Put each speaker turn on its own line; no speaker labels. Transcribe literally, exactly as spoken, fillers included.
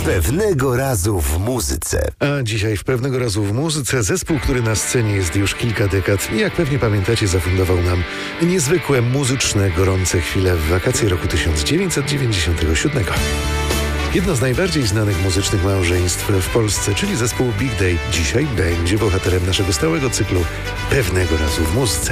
Pewnego razu w muzyce.
A dzisiaj w Pewnego razu w muzyce zespół, który na scenie jest już kilka dekad i jak pewnie pamiętacie, zafundował nam niezwykłe, muzyczne, gorące chwile w wakacje roku tysiąc dziewięćset dziewięćdziesiątego siódmego. Jedno z najbardziej znanych muzycznych małżeństw w Polsce, czyli zespół Big Day, dzisiaj będzie bohaterem naszego stałego cyklu Pewnego razu w muzyce.